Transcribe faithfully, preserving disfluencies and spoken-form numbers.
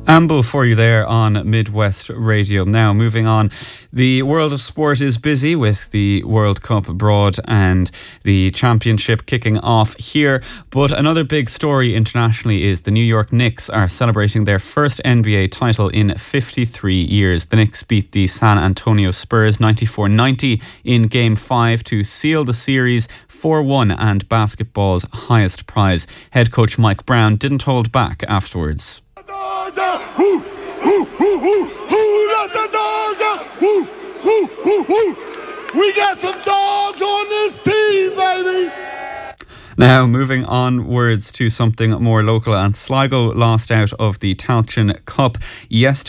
Amble for you there on Midwest Radio. Now, moving on, the world of sport is busy with the World Cup abroad and the championship kicking off here. But another big story internationally is the New York Knicks are celebrating their first N B A title in fifty-three years. The Knicks beat the San Antonio Spurs ninety-four ninety in Game five to seal the series four one and basketball's highest prize. Head coach Mike Brown didn't hold back afterwards. Who, who, who, who, who let the dogs out? Who, who, who, who? We got some dogs on this team, baby. Now, moving onwards to something more local, and Sligo lost out of the Tailteann Cup yesterday.